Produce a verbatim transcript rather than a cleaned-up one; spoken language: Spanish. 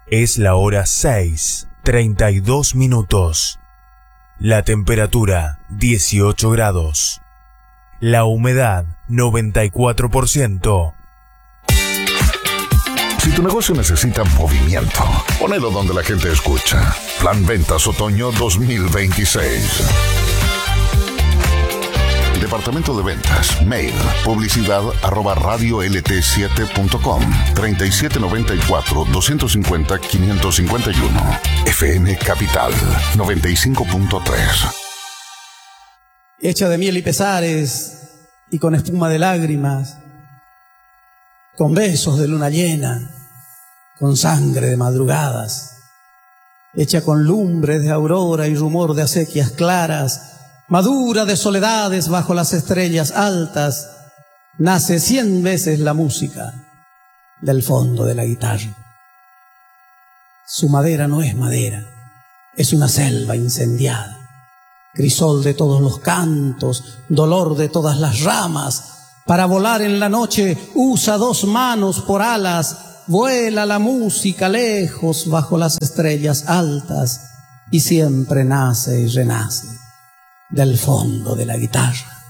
Es la hora seis, treinta y dos minutos. La temperatura dieciocho grados. La humedad noventa y cuatro por ciento. Si tu negocio necesita movimiento, ponelo donde la gente escucha. Plan Ventas Otoño dos mil veintiséis. Departamento de Ventas, mail, publicidad arroba radio l t siete punto com, treinta y siete noventa y cuatro, doscientos cincuenta, quinientos cincuenta y uno. F M Capital, noventa y cinco punto tres. Hecha de miel y pesares, y con espuma de lágrimas, con besos de luna llena, con sangre de madrugadas, hecha con lumbres de aurora y rumor de acequias claras, madura de soledades bajo las estrellas altas, nace cien veces la música del fondo de la guitarra. Su madera no es madera, es una selva incendiada, crisol de todos los cantos, dolor de todas las ramas. Para volar en la noche usa dos manos por alas, vuela la música lejos bajo las estrellas altas y siempre nace y renace del fondo de la guitarra.